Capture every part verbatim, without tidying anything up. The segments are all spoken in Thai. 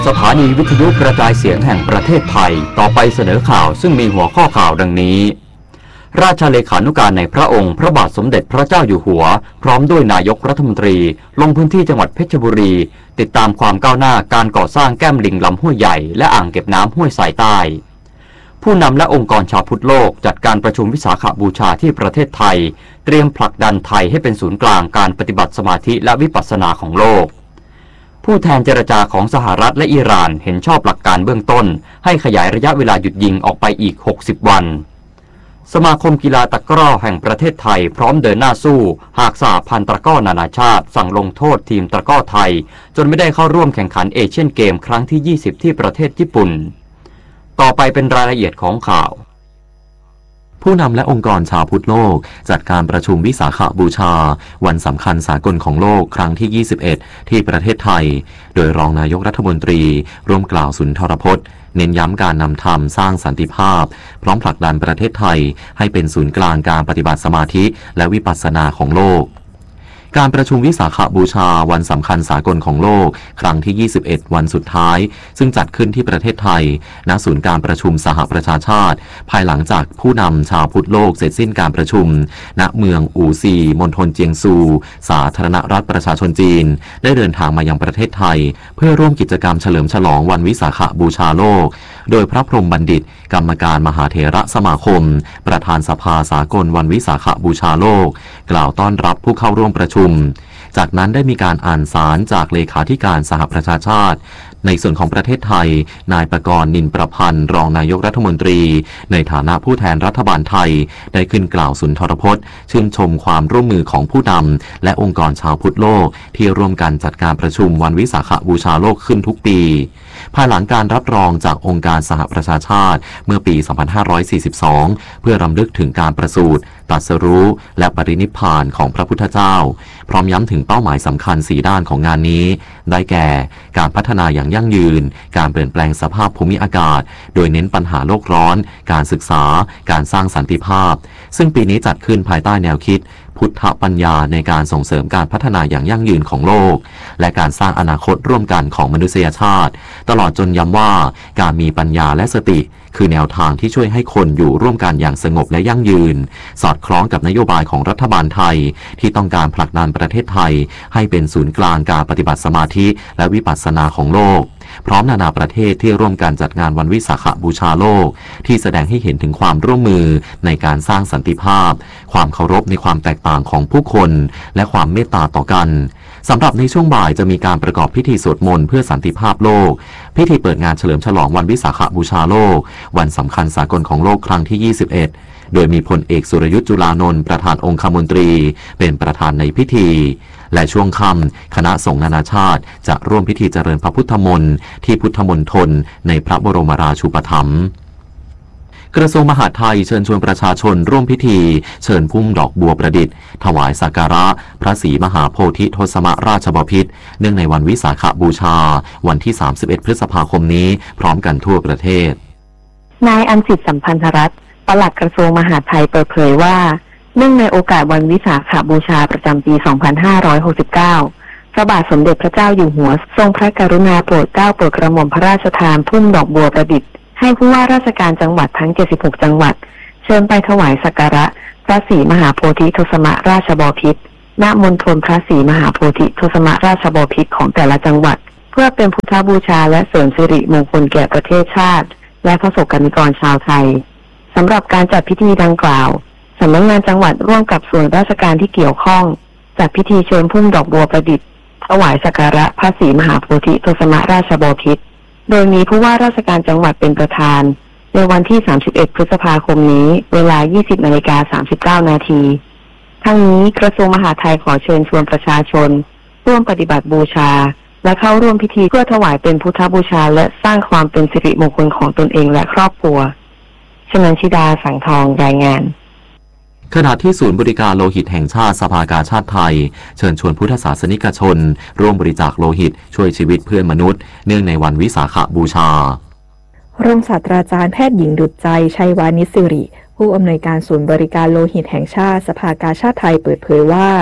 สถานีวิทยุกระจายเสียงแห่งประเทศไทยต่อไปเสนอข่าวซึ่งมีหัวข้อข่าวดังนี้ราชเลขานุการในพระองค์พระบาทสมเด็จพระเจ้าอยู่หัวพร้อมด้วยนายกรัฐมนตรีลงพื้นที่จังหวัดเพชรบุรีติดตามความก้าวหน้าการก่อสร้างแก้มลิงลำห้วยใหญ่และอ่างเก็บน้ำห้วยสายใต้ผู้นำและองค์กรชาวพุทธโลกจัดการประชุมวิสาขบูชาที่ประเทศไทยเตรียมผลักดันไทยให้เป็นศูนย์กลางการปฏิบัติสมาธิและวิปัสสนาของโลกผู้แทนเจรจาของสหรัฐและอิหร่านเห็นชอบหลักการเบื้องต้นให้ขยายระยะเวลาหยุดยิงออกไปอีกหกสิบวันสมาคมกีฬาตะกร้อแห่งประเทศไทยพร้อมเดินหน้าสู้หากสหพันธ์ตะกร้อนานาชาติสั่งลงโทษทีมตะกร้อไทยจนไม่ได้เข้าร่วมแข่งขันเอเชียนเกมครั้งที่ยี่สิบที่ประเทศญี่ปุ่นต่อไปเป็นรายละเอียดของข่าวผู้นำและองค์กรชาวพุทธโลกจัดการประชุมวิสาขบูชาวันสำคัญสากลของโลกครั้งที่ยี่สิบเอ็ดที่ประเทศไทยโดยรองนายกรัฐมนตรีร่วมกล่าวสุนทรพจน์เน้นย้ำการนำธรรมสร้างสันติภาพพร้อมผลักดันประเทศไทยให้เป็นศูนย์กลางการปฏิบัติสมาธิและวิปัสสนาของโลกการประชุมวิสาขบูชาวันสำคัญสากลของโลกครั้งที่ยี่สิบเอ็ดวันสุดท้ายซึ่งจัดขึ้นที่ประเทศไทยณศูนย์การประชุมสหประชาชาติภายหลังจากผู้นำชาวพุทธโลกเสร็จสิ้นการประชุมณเมืองอู่ซีมณฑลเจียงซูสาธารณรัฐประชาชนจีนได้เดินทางมายังประเทศไทยเพื่อร่วมกิจกรรมเฉลิมฉลองวันวิสาขบูชาโลกโดยพระพรหมบัณฑิตกรรมการมหาเถระสมาคมประธานสภาสากลวันวิสาขบูชาโลกกล่าวต้อนรับผู้เข้าร่วมประชุมจากนั้นได้มีการอ่านสารจากเลขาธิการสหประชาชาติในส่วนของประเทศไทยนายประกรณ์นินประพันธ์รองนายกรัฐมนตรีในฐานะผู้แทนรัฐบาลไทยได้ขึ้นกล่าวสุนทรพจน์ชื่นชมความร่วมมือของผู้นำและองค์กรชาวพุทธโลกที่ร่วมกันจัดการประชุมวันวิสาขบูชาโลกขึ้นทุกปีภายหลังการรับรองจากองค์การสหประชาชาติเมื่อปี สองพันห้าร้อยสี่สิบสอง เพื่อรำลึกถึงการประสูติตรัสรู้และปรินิพพานของพระพุทธเจ้าพร้อมย้ำถึงเป้าหมายสำคัญสี่ด้านของงานนี้ได้แก่การพัฒนาอย่างยั่งยืนการเปลี่ยนแปลงสภาพภูมิอากาศโดยเน้นปัญหาโลกร้อนการศึกษาการสร้างสันติภาพซึ่งปีนี้จัดขึ้นภายใต้แนวคิดพุทธปัญญาในการส่งเสริมการพัฒนาอย่างยั่งยืนของโลกและการสร้างอนาคตร่วมกันของมนุษยชาติตลอดจนย้ำว่าการมีปัญญาและสติคือแนวทางที่ช่วยให้คนอยู่ร่วมกันอย่างสงบและยั่งยืนสอดคล้องกับนโยบายของรัฐบาลไทยที่ต้องการผลักดันประเทศไทยให้เป็นศูนย์กลางการปฏิบัติสมาธิและวิปัสสนาของโลกพร้อมนานาประเทศที่ร่วมกันจัดงานวันวิสาขบูชาโลกที่แสดงให้เห็นถึงความร่วมมือในการสร้างสันติภาพความเคารพในความแตกต่างของผู้คนและความเมตตาต่อกันสำหรับในช่วงบ่ายจะมีการประกอบพิธีสวดมนต์เพื่อสันติภาพโลกพิธีเปิดงานเฉลิมฉลองวันวิสาขบูชาโลกวันสำคัญสากลของโลกครั้งที่ยี่สิบเอ็ดโดยมีพลเอกสุรยุทธ์จุลานนท์ประธานองคมนตรีเป็นประธานในพิธีและช่วงค่ำคณะสงฆ์นานาชาติจะร่วมพิธีเจริญพระพุทธมนต์ที่พุทธมณฑลในพระบรมราชูปถัมภ์กระทรวงมหาดไทยเชิญชวนประชาชนร่วมพิธีเชิญพุ่มดอกบัวประดิษฐ์ถวายสักการะพระศรีมหาโพธิทศมราชบพิตรเนื่องในวันวิสาขบูชาวันที่สามสิบเอ็ดพฤษภาคมนี้พร้อมกันทั่วประเทศนายอัญสิทธิ์สัมพันธรัตน์ปลัดกระทรวงมหาดไทยเปิดเผยว่าเนื่องในโอกาสวันวิสาขบูชาประจำปี สองพันห้าร้อยหกสิบเก้า พระบาทสมเด็จพระเจ้าอยู่หัวทรงพระกรุณาโปรดเกล้าโปรดกระหม่อมพระราชทานพุ่มดอกบัวประดิษฐ์ให้ผู้ว่าราชการจังหวัดทั้งเจ็ดสิบหกจังหวัดเชิญไปถวายสักการะพระศรีมหาโพธิทศมราชบพิตรณมณฑลพระศรีมหาโพธิทศมราชบพิตรของแต่ละจังหวัดเพื่อเป็นพุทธบูชาและเสริมสิริมงคลแก่ประเทศชาติและพระสงฆ์นิกรชาวไทยสำหรับการจัดพิธีดังกล่าวสำนักงานจังหวัดร่วมกับส่วนราชการที่เกี่ยวข้องจัดพิธีเชิญพุ่มดอกบัวประดิษฐ์ถวายสักการะพระศรีมหาโพธิทศมราชบพิตรโดยมีผู้ว่าราชการจังหวัดเป็นประธานในวันที่สามสิบเอ็ดพฤษภาคมนี้เวลา ยี่สิบนาฬิกาสามสิบเก้านาทีทั้งนี้กระทรวงมหาดไทยขอเชิญชวนประชาชนร่วมปฏิบัติบูชาและเข้าร่วมพิธีเพื่อถวายเป็นพุทธบูชาและสร้างความเป็นสิริมงคลของตนเองและครอบครัวชนันชิดาสังทองรายงานขณะที่ศูนย์บริการโลหิตแห่งชาติสภากาชาติไทยเชิญชวนพุทธศาสนิกชนร่วมบริจาคโลหิตช่วยชีวิตเพื่อนมนุษย์เนื่องในวันวิสาขบูชารองศาสตราจารย์แพทย์หญิงดุจใจชัยวานิชสิริผู้อำนวยการศูนย์บริการโลหิตแห่งชาติสภากาชาติไทยเปิดเผยว่า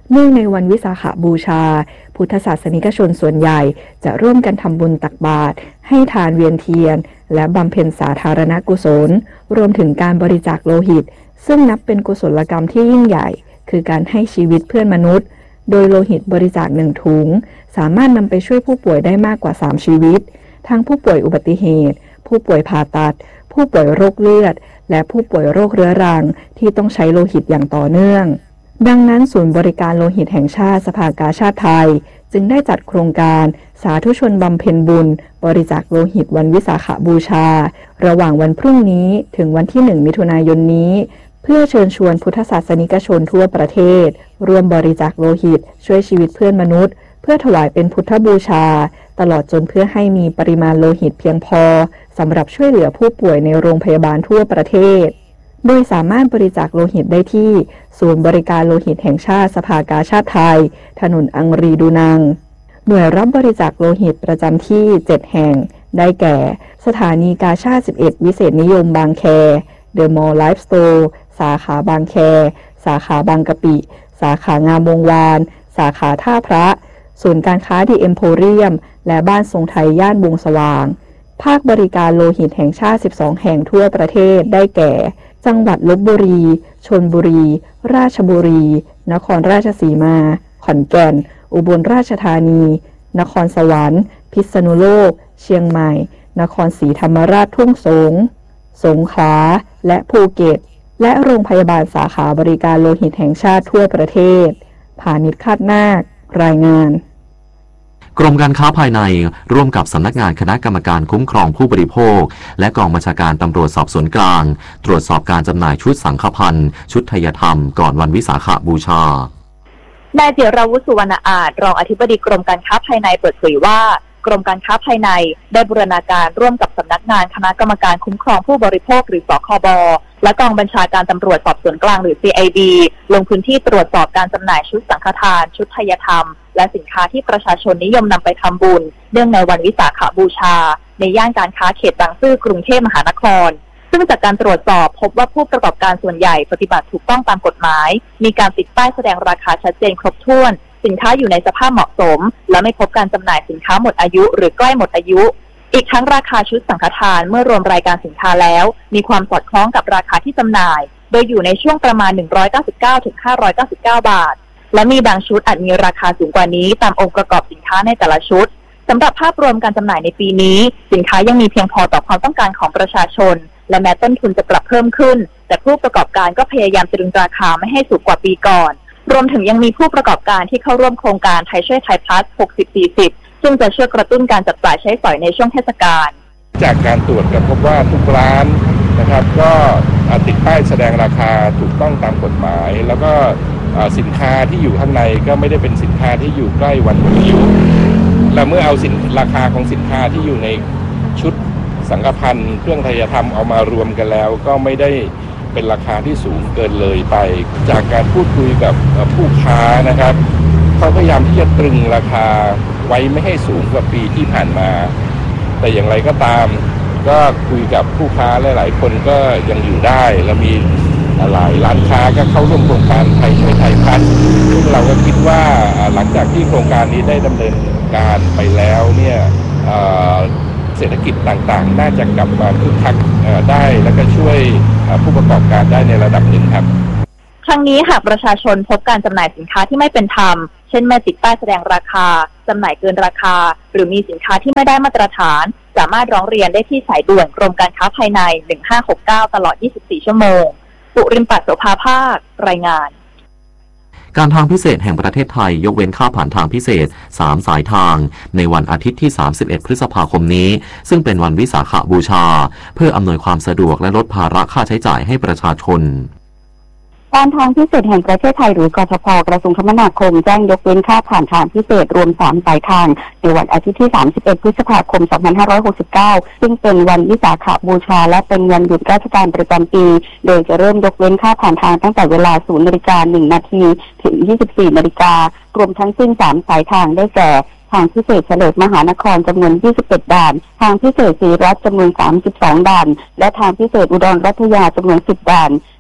เนื่องในวันวิสาขบูชาพุทธศาสนิกชนส่วนใหญ่จะร่วมกันทำบุญตักบาตรให้ทานเวียนเทียนและบำเพ็ญสาธารณกุศลรวมถึงการบริจาคโลหิตซึ่งนับเป็นกุศลกรรมที่ยิ่งใหญ่คือการให้ชีวิตเพื่อนมนุษย์โดยโลหิตบริจาคหนึ่งถุงสามารถนำไปช่วยผู้ป่วยได้มากกว่าสามชีวิตทั้งผู้ป่วยอุบัติเหตุผู้ป่วยผ่าตัดผู้ป่วยโรคเลือดและผู้ป่วยโรคเรื้อรังที่ต้องใช้โลหิตอย่างต่อเนื่องดังนั้นศูนย์บริการโลหิตแห่งชาติสภากาชาดไทยจึงได้จัดโครงการสาธุชนบำเพ็ญบุญบริจาคโลหิตวันวิสาขบูชาระหว่างวันพรุ่งนี้ถึงวันที่หนึ่งมิถุนายนนี้เพื่อเชิญชวนพุทธศาสนิกชนทั่วประเทศร่วมบริจาคโลหิตช่วยชีวิตเพื่อนมนุษย์เพื่อถวายเป็นพุทธบูชาตลอดจนเพื่อให้มีปริมาณโลหิตเพียงพอสำหรับช่วยเหลือผู้ป่วยในโรงพยาบาลทั่วประเทศโดยสามารถบริจาคโลหิตได้ที่ศูนย์บริการโลหิตแห่งชาติสภากาชาดไทยถนนอังรีดูนังหน่วยรับบริจาคโลหิตประจำที่เจ็ดแห่งได้แก่สถานีกาชาดสิบเอ็ดวิเศษนิยมบางแคเดอะมอลล์ไลฟ์สโตร์สาขาบางแคสาขาบางกะปิสาขางามวงวานสาขาท่าพระศูนย์การค้าดีเอ็มโพเรียมและบ้านทรงไทยย่านวงสว่างภาคบริการโลหิตแห่งชาติสิบสองแห่งทั่วประเทศได้แก่จังหวัดลพบุรีชลบุรีราชบุรีนครราชสีมาขอนแก่นอุบลราชธานีนครสวรรค์พิษณุโลกเชียงใหม่นครศรีธรรมราชทุ่งสงสงขลาและภูเก็ตและโรงพยาบาลสาขาบริการโลหิตแห่งชาติทั่วประเทศพาณิชย์คาดนาครายงานกรมการค้าภายในร่วมกับสำนักงานคณะกรรมการคุ้มครองผู้บริโภคและกองบัญชาการตำรวจสอบสวนกลางตรวจสอบการจำหน่ายชุดสังฆพันธ์ชุดไทยธรรมก่อนวันวิสาขบูชานายจิราวุฒิสุวรรณอาจรองอธิบดีกรมการค้าภายในเปิดเผยว่ากรมการค้าภายในได้บูรณาการร่วมกับสำนักงานคณะกรรมการคุ้มครองผู้บริโภคหรือสคบและกองบัญชาการตำรวจสอบสวนกลางหรือ ซี ไอ ดี ลงพื้นที่ตรวจสอบการจำหน่ายชุดสังฆทานชุดไทยธรรมและสินค้าที่ประชาชนนิยมนำไปทำบุญเนื่องในวันวิสาขบูชาในย่านการค้าเขตบางซื่อกรุงเทพมหานครซึ่งจากการตรวจสอบพบว่าผู้ประกอบการส่วนใหญ่ปฏิบัติถูกต้องตามกฎหมายมีการติดป้ายแสดงราคาชัดเจนครบถ้วนสินค้าอยู่ในสภาพเหมาะสมและไม่พบการจำหน่ายสินค้าหมดอายุหรือใกล้หมดอายุอีกทั้งราคาชุดสังฆทานเมื่อรวมรายการสินค้าแล้วมีความสอดคล้องกับราคาที่จำหน่ายโดยอยู่ในช่วงประมาณหนึ่งร้อยเก้าสิบเก้าถึงห้าร้อยเก้าสิบเก้าบาทและมีบางชุดอาจมีราคาสูงกว่านี้ตามองค์ประกอบสินค้าในแต่ละชุดสำหรับภาพรวมการจำหน่ายในปีนี้สินค้ายังมีเพียงพอต่อความต้องการของประชาชนและแม้ต้นทุนจะปรับเพิ่มขึ้นแต่ผู้ประกอบการก็พยายามตรึงราคาไม่ให้สูงกว่าปีก่อนรวมถึงยังมีผู้ประกอบการที่เข้าร่วมโครงการไทยช่วยไทยพลัส หกสิบ สี่สิบ ซึ่งจะช่วยกระตุ้นการจับจ่ายใช้สอยในช่วงเทศกาลจากการตรวจก็พบว่าทุกร้านนะครับก็ติดป้ายแสดงราคาถูกต้องตามกฎหมายแล้วก็สินค้าที่อยู่ข้างในก็ไม่ได้เป็นสินค้าที่อยู่ใกล้วันหมดอายุและเมื่อเอาสินราคาของสินค้าที่อยู่ในชุดสังฆพันธ์เครื่องไทยธรรมเอามารวมกันแล้วก็ไม่ได้เป็นราคาที่สูงเกินเลยไปจากการพูดคุยกับผู้ค้านะครับเขาพยายามที่จะตรึงราคาไว้ไม่ให้สูงกว่าปีที่ผ่านมาแต่อย่างไรก็ตามก็คุยกับผู้ค้าหลายๆคนก็ยังอยู่ได้และมีหลายร้านค้าก็เข้าร่วมโครงการไทยช่วยไทยพัฒน์ซึ่งเราก็คิดว่าหลังจากที่โครงการนี้ได้ดำเนินการไปแล้วเนี่ยเศรษฐกิจต่างๆน่าจะกลับมาคึกคักได้และก็ช่วยผู้ประกอบการได้ในระดับหนึ่งครับครั้งนี้หากประชาชนพบการจำหน่ายสินค้าที่ไม่เป็นธรรมเช่นไม่ติดป้ายแสดงราคาจำหน่ายเกินราคาหรือมีสินค้าที่ไม่ได้มาตรฐานสามารถร้องเรียนได้ที่สายด่วนกรมการค้าภายในหนึ่งห้าหกเก้าตลอดยี่สิบสี่ชั่วโมงปุริมปัตโสภาภาครายงานการทางพิเศษแห่งประเทศไทยยกเว้นค่าผ่านทางพิเศษสามสายทางในวันอาทิตย์ที่สามสิบเอ็ดพฤษภาคมนี้ซึ่งเป็นวันวิสาขบูชาเพื่ออำนวยความสะดวกและลดภาระค่าใช้จ่ายให้ประชาชนการทางพิเศษแห่งประเทศไทยหรือกทพ.กระทรวงคมนาคมแจ้งยกเว้นค่าผ่านทางพิเศษรวมสามสายทางในวันอาทิตย์ที่สามสิบเอ็ดพฤษภาคมสองพันห้าร้อยหกสิบเก้าซึ่งเป็นวันวิสาขบูชาและเป็นวันหยุดราชการประจำปีโดยจะเริ่มยกเว้นค่าผ่านทางตั้งแต่เวลา ศูนย์นาฬิกาหนึ่งนาทีถึง ยี่สิบสี่นาฬิการวมทั้งสิ้นสามสายทางได้แก่ทางพิเศษเฉลิมมหานครจำนวนยี่สิบเอ็ดด่านทางพิเศษศรีรัตน์จำนวนสามสิบสองด่านและทางพิเศษอุดรรัตยาจำนวนสิบด่าน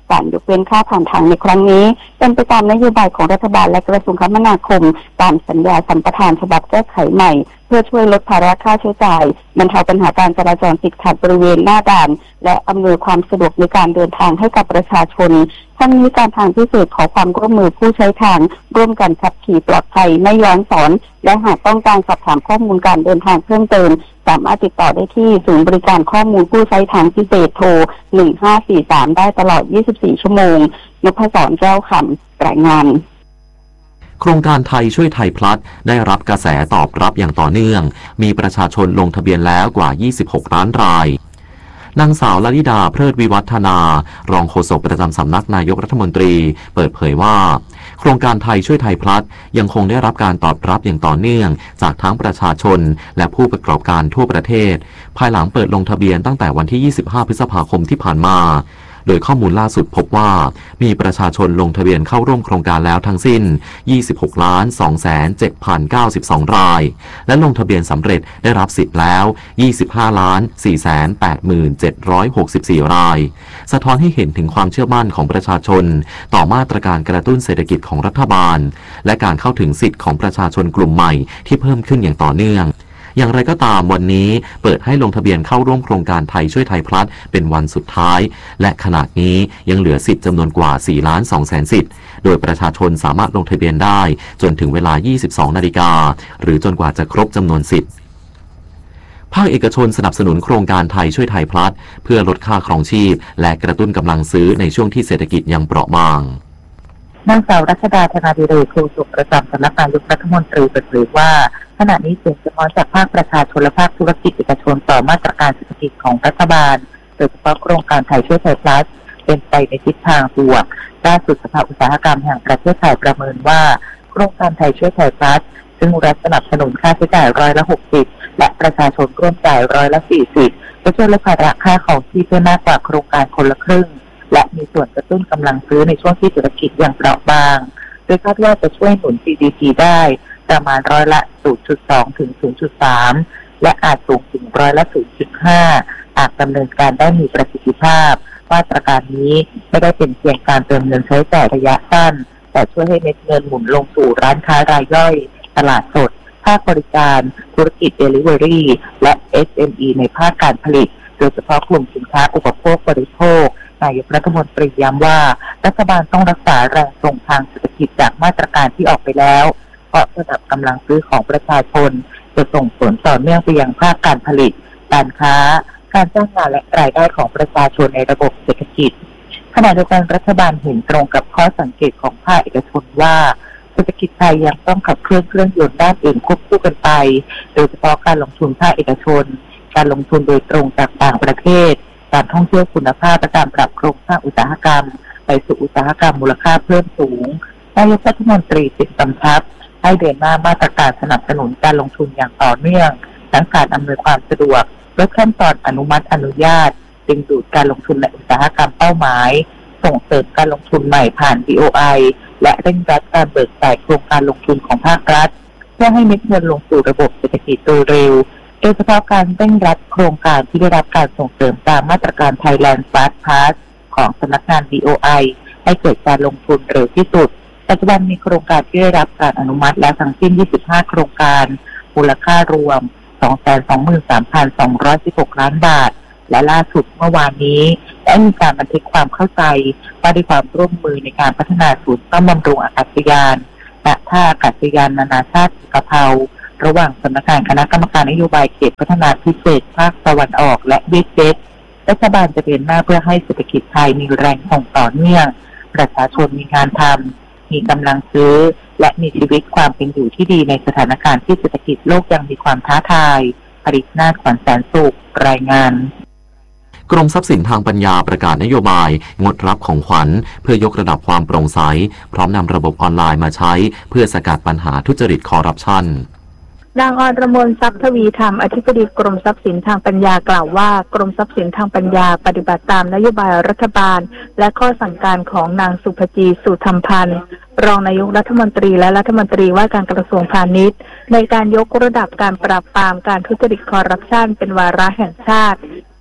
การยกเว้นค่าผ่านทางในครั้งนี้เป็นไปตามนโยบายของรัฐบาลและกระทรวงคมนาคมตามสัญญาสัมปทานฉบับแก้ไขใหม่เพื่อช่วยลดภาระค่าใช้จ่ายบรรเทาปัญหาการจราจรติดขัดบริเวณหน้าด่านและอำนวยความสะดวกในการเดินทางให้กับประชาชนทั้งนี้การทางพิเศษขอความร่วมมือผู้ใช้ทางร่วมกันขับขี่ปลอดภัยไม่ย้อนสอนและหากต้องการสอบถามข้อมูลการเดินทางเพิ่มเติมสามารถติดต่อได้ที่ศูนย์บริการข้อมูลผู้ใช้ทางพิเศษโทรหนึ่งห้าสี่สามได้ตลอดยี่สิบสี่ชั่วโมงนพศรแก้วคำรายงานโครงการไทยช่วยไทยพลัสได้รับกระแสตอบรับอย่างต่อเนื่องมีประชาชนลงทะเบียนแล้วกว่ายี่สิบหกล้านรายนางสาวลลิดาเพลิดวิวัฒนารองโฆษกประจำสำนักนายกรัฐมนตรีเปิดเผยว่าโครงการไทยช่วยไทยพลัสยังคงได้รับการตอบรับอย่างต่อเนื่องจากทั้งประชาชนและผู้ประกอบการทั่วประเทศภายหลังเปิดลงทะเบียนตั้งแต่วันที่ยี่สิบห้าพฤษภาคมที่ผ่านมาโดยข้อมูลล่าสุดพบว่ามีประชาชนลงทะเบียนเข้าร่วมโครงการแล้วทั้งสิ้น ยี่สิบหกล้านสองแสนเจ็ดพันเก้าสิบสอง รายและลงทะเบียนสำเร็จได้รับสิทธิ์แล้ว ยี่สิบห้าล้านสี่แสนแปดหมื่นเจ็ดร้อยหกสิบสี่ รายสะท้อนให้เห็นถึงความเชื่อมั่นของประชาชนต่อมาตรการกระตุ้นเศรษฐกิจของรัฐบาลและการเข้าถึงสิทธิ์ของประชาชนกลุ่มใหม่ที่เพิ่มขึ้นอย่างต่อเนื่องอย่างไรก็ตามวันนี้เปิดให้ลงทะเบียนเข้าร่วมโครงการไทยช่วยไทยพลัสเป็นวันสุดท้ายและขณะนี้ยังเหลือสิทธิ์จำนวนกว่าสี่ล้านสองแสนสิทธิ์โดยประชาชนสามารถลงทะเบียนได้จนถึงเวลายี่สิบสองนาฬิกาหรือจนกว่าจะครบจำนวนสิทธิ์ภาคเอกชนสนับสนุนโครงการไทยช่วยไทยพลัสเพื่อลดค่าครองชีพและกระตุ้นกำลังซื้อในช่วงที่เศรษฐกิจยังเปราะบางนางสาวรัชดาธนาดิเรกโฆษกประจำสำนักนายกรัฐมนตรีเปิดเผยว่าขณะนี้เสียงสะท้อนจากภาคประชาชนและภาคธุรกิจเอกชนต่อมาตรการเศรษฐกิจของรัฐบาลโดยเฉพาะโครงการไทยช่วยไทยพลัสเป็นไปในทิศทางบวกล่าสุดสภาอุตสาหกรรมแห่งประเทศไทยประเมินว่าโครงการไทยช่วยไทยพลัสซึ่งรัฐสนับสนุนค่าใช้จ่ายร้อยละหกสิบและประชาชนร่วมจ่ายร้อยละสี่สิบจะช่วยลดภาระค่าของชีพได้มากกว่าโครงการคนละครึ่งและมีส่วนกระตุ้นกำลังซื้อในช่วงที่เศรษฐกิจยังเปราะบางโดยคาดว่าจะช่วยหนุน จี ดี พี ได้ประมาณร้อยละ ศูนย์จุดสอง ถึง ศูนย์จุดสาม และอาจสูงถึงร้อยละ ศูนย์จุดห้า หากดำเนินการได้มีประสิทธิภาพมาตรการนี้ไม่ได้เป็นเพียงการเติมเงินใช้จ่ายระยะสั้นแต่ช่วยให้เม็ดเงินหมุนลงสู่ร้านค้ารายย่อยตลาดสดภาคบริการธุรกิจ Delivery และ เอส เอ็ม อี ในภาคการผลิตโดยเฉพาะกลุ่มสินค้าอุปโภคบริโภคนายกรัฐมนตรีย้ำว่ารัฐบาลต้องรักษาแรงส่งทางเศรษฐกิจจากมาตรการที่ออกไปแล้วเพราะระดับกำลังซื้อของประชาชนจะส่งผลต่อเนื่องไปยังภาคการผลิตการค้าการจ้างงานและรายได้ของประชาชนในระบบเศรษฐกิจขณะเดียวกันรัฐบาลเห็นตรงกับข้อสังเกตของภาคเอกชนว่าเศรษฐกิจไทยยังต้องขับเคลื่อนเครื่องยนต์ด้านอื่นควบคู่กันไปโดยเฉพาะการลงทุนภาคเอกชนการลงทุนโดยตรงจากต่างประเทศการท่องเที่ยวคุณภาพและการปรับโครงสร้างอุตสาหกรรมไปสู่อุตสาหกรรมมูลค่าเพิ่มสูงนายกรัฐมนตรีติดกำชับให้เดินหน้ามาตรการสนับสนุนการลงทุนอย่างต่อเนื่องทั้งการอำนวยความสะดวกลดขั้นตอนอนุมัติอนุญาตดึงดูดการลงทุนในอุตสาหกรรมเป้าหมายส่งเสริมการลงทุนใหม่ผ่าน บี โอ ไอ และเร่งรัดการเบิกจ่ายโครงการลงทุนของภาครัฐเพื่อให้เม็ดเงินลงสู่ระบบเศรษฐกิจโดยเร็วโดยเฉพาะการเร่งรัดโครงการที่ได้รับการส่งเสริมตามมาตรการ Thailand Fast Pass ของสำนักงาน บี โอ ไอ ให้เกิดการลงทุนเร็วที่สุดปัจจุบันมีโครงการที่ได้รับการอนุมัติแล้วทั้งสิ้นยี่สิบห้าโครงการมูลค่ารวม สองแสนสองหมื่นสามพันสองร้อยสิบหก ล้านบาทและล่าสุดเมื่อวานนี้ได้มีการบันทึกความเข้าใจว่าด้วยความร่วมมือในการพัฒนาศูนย์ซ่อมบำรุงอากาศยานณท่าอากาศยานนานาชาติอุตภาวระหว่างสำนักงานคณะกรรมการนโยบายเขตพัฒนาพิเศษภาคตะวันออกและเวสเวสรัฐบาลจะเดินหน้าเพื่อให้เศรษฐกิจไทยมีแรงส่งต่อเนื่องประชาชนมีงานทำมีกำลังซื้อและมีชีวิตความเป็นอยู่ที่ดีในสถานการณ์ที่เศรษฐกิจโลกยังมีความท้าทายปริศนาถขวัญแสนสุขรายงานกรมทรัพย์สินทางปัญญาประกาศนโยบายงดรับของขวัญเพื่อยกระดับความโปร่งใสพร้อมนำระบบออนไลน์มาใช้เพื่อสกัดปัญหาทุจริตคอร์รัปชันนางอรมนทรัพย์ทวีธรรมอธิบดีกรมทรัพย์สินทางปัญญากล่าวว่ากรมทรัพย์สินทางปัญญาปฏิบัติตามนโยบายรัฐบาลและข้อสั่งการของนางสุภจีสุธรรมพันธ์รองนายกรัฐมนตรีและรัฐมนตรีว่าการกระทรวงพาณิชย์ในการยกระดับการปราบปรามการทุจริตคอร์รัปชันเป็นวาระแห่งชาติ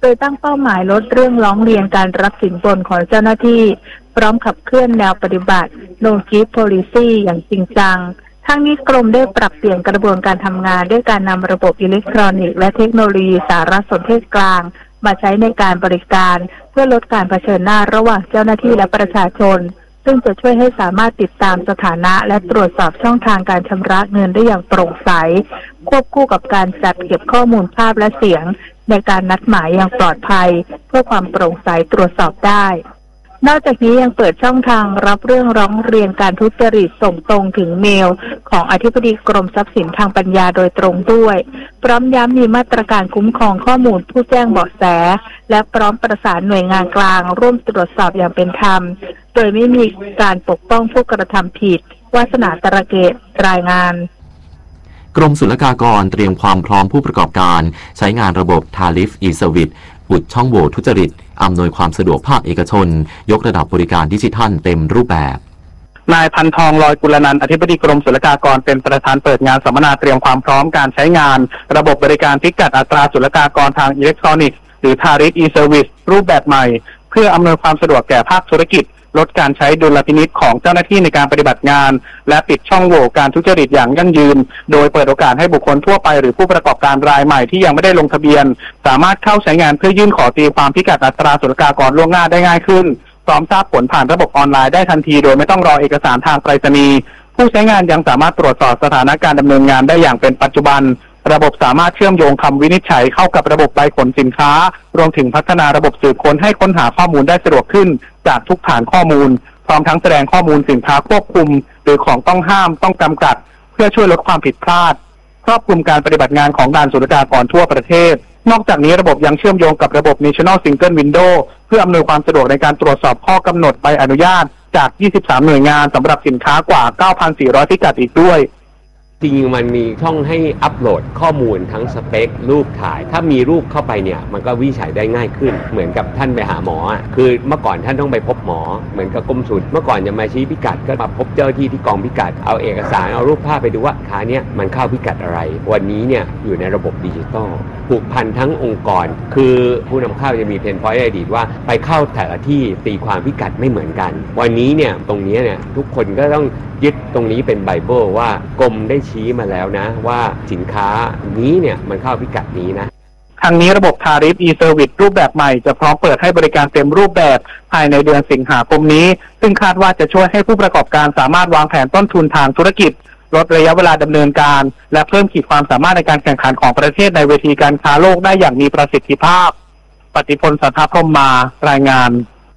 โดยตั้งเป้าหมายลดเรื่องร้องเรียนการรับสินบนของเจ้าหน้าที่พร้อมขับเคลื่อนแนวปฏิบัติ No Gift Policy อย่างจริงจังทั้งนี้กรมได้ปรับเปลี่ยนกระบวนการทำงานด้วยการนำระบบอิเล็กทรอนิกส์และเทคโนโลยีสารสนเทศกลางมาใช้ในการบริการเพื่อลดการเผชิญหน้าระหว่างเจ้าหน้าที่และประชาชนซึ่งจะช่วยให้สามารถติดตามสถานะและตรวจสอบช่องทางการชำระเงินได้อย่างโปร่งใสควบคู่กับการจัดเก็บข้อมูลภาพและเสียงในการนัดหมายอย่างปลอดภัยเพื่อความโปร่งใสตรวจสอบได้นอกจากนี้ยังเปิดช่องทางรับเรื่องร้องเรียนการทุจริตส่งตรงถึงเมลของอธิบดีกรมทรัพย์สินทางปัญญาโดยตรงด้วยพร้อมย้ำมีมาตรการคุ้มครองข้อมูลผู้แจ้งเบาะแสและพร้อมประสานหน่วยงานกลางร่วมตรวจสอบอย่างเป็นธรรมโดยไม่มีการปกป้องผู้กระทำผิดวาสนาตระเกตรายงานกรมศุลกากรเตรียมความพร้อมผู้ประกอบการใช้งานระบบ Tariff e-Service อุดช่องโหว่ทุจริตอำนวยความสะดวกภาคเอกชนยกระดับบริการดิจิทัลเต็มรูปแบบนายพันทองลอยกุลนันท์อธิบดีกรมศุลกากรเป็นประธานเปิดงานสัมมนาเตรียมความพร้อมการใช้งานระบบบริการพิกัดอัตราศุลกากรทางอิเล็กทรอนิกส์หรือ Tariff e-Service รูปแบบใหม่เพื่ออำนวยความสะดวกแก่ภาคธุรกิจลดการใช้ดุลพินิจของเจ้าหน้าที่ในการปฏิบัติงานและปิดช่องโหว่การทุจริตอย่างยั่งยืนโดยเปิดโอกาสให้บุคคลทั่วไปหรือผู้ประกอบการรายใหม่ที่ยังไม่ได้ลงทะเบียนสามารถเข้าใช้งานเพื่อยื่นขอตีความพิกัดอัตราศุลกากรล่วงหน้าได้ง่ายขึ้นพร้อมทราบผลผ่านระบบออนไลน์ได้ทันทีโดยไม่ต้องรอเอกสารทางไปรษณีย์ผู้ใช้งานยังสามารถตรวจสอบสถานะการดำเนินงานได้อย่างเป็นปัจจุบันระบบสามารถเชื่อมโยงคำวินิจฉัยเข้ากับระบบใบขนสินค้ารวมถึงพัฒนาระบบสืบค้นให้ค้นหาข้อมูลได้สะดวกขึ้นจากทุกฐานข้อมูลพร้อมทั้งแสดงข้อมูลสินค้าควบคุมหรือของต้องห้ามต้องจำกัดเพื่อช่วยลดความผิดพลาดครอบคลุมการปฏิบัติงานของด่านศุลกากรทั่วประเทศนอกจากนี้ระบบยังเชื่อมโยงกับระบบ National Single Window เพื่ออำนวยความสะดวกในการตรวจสอบข้อกำหนดใบอนุญาตจากยี่สิบสามหน่วยงานสำหรับสินค้ากว่า เก้าพันสี่ร้อย พิกัดอีกด้วยจริงๆมันมีช่องให้อัปโหลดข้อมูลทั้งสเปครูปถ่ายถ้ามีรูปเข้าไปเนี่ยมันก็วิจัยได้ง่ายขึ้นเหมือนกับท่านไปหาหมอคือเมื่อก่อนท่านต้องไปพบหมอเหมือนกับกรมศุลเมื่อก่อนจะมาชี้พิกัดก็มาพบเจ้าหน้าที่ที่กองพิกัดเอาเอกสารเอารูปภาพไปดูว่าค้าเนี้ยมันเข้าพิกัดอะไรวันนี้เนี่ยอยู่ในระบบดิจิตอลผูกพันทั้งองค์กรคือผู้นำเข้าจะมีเพนพอยต์ในอดีตว่าไปเข้าแต่ละที่ตีความพิกัดไม่เหมือนกันวันนี้เนี่ยตรงนี้เนี่ยทุกคนก็ต้องยึดตรงนี้เป็นไบเบิลว่ากรมได้ชี้มาแล้วนะว่าสินค้านี้เนี่ยมันเข้าพิกัดนี้นะทางนี้ระบบ Tariff e-Service รูปแบบใหม่จะพร้อมเปิดให้บริการเต็มรูปแบบภายในเดือนสิงหาคมนี้ซึ่งคาดว่าจะช่วยให้ผู้ประกอบการสามารถวางแผนต้นทุนทางธุรกิจลดระยะเวลาดำเนินการและเพิ่มขีดความสามารถในการแข่งขันของประเทศในเวทีการค้าโลกได้อย่างมีประสิทธิภาพปฏิพล สัทธพรหมารายงาน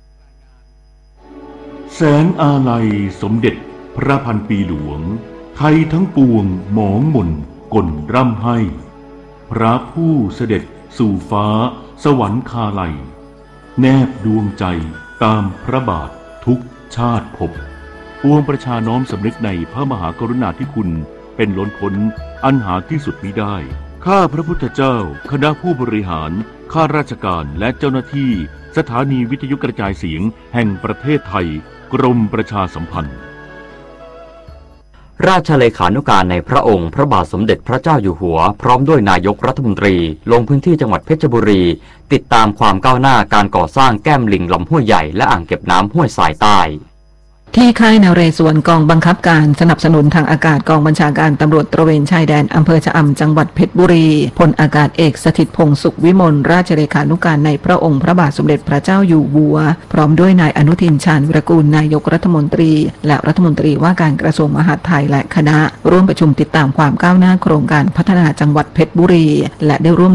แสงอาลัยสมเด็จพระพันปีหลวงไทยทั้งปวงหมองหม่นก่นร่ำให้พระผู้เสด็จสู่ฟ้าสวรรคาลัยแนบดวงใจตามพระบาททุกชาติภพปวงประชาน้อมสำนึกในพระมหากรุณาธิคุณเป็นล้นพ้นอันหาที่สุดมิได้ข้าพระพุทธเจ้าคณะผู้บริหารข้าราชการและเจ้าหน้าที่สถานีวิทยุกระจายเสียงแห่งประเทศไทยกรมประชาสัมพันธ์ราชเลขานุการในพระองค์พระบาทสมเด็จพระเจ้าอยู่หัวพร้อมด้วยนายกรัฐมนตรีลงพื้นที่จังหวัดเพชรบุรีติดตามความก้าวหน้าการก่อสร้างแก้มลิงลำห้วยใหญ่และอ่างเก็บน้ำห้วยสายใต้ที่ค่ายนเรศวรกองบังคับการสนับสนุนทางอากาศกองบัญชาการตำรวจตระเวนชายแดนอำเภอชะอำจังหวัดเพชรบุรีพลอากาศเอกสถิตพงษ์สุขวิมลราชเลขานุการในพระองค์พระบาทสมเด็จพระเจ้าอยู่หัวพร้อมด้วยนายอนุทินชาญวิรากูลนายกรัฐมนตรีและรัฐมนตรีว่าการกระทรวงมหาดไทยและคณะร่วมประชุมติดตามความก้าวหน้าโครงการพัฒนาจังหวัดเพชรบุรีและได้ร่วม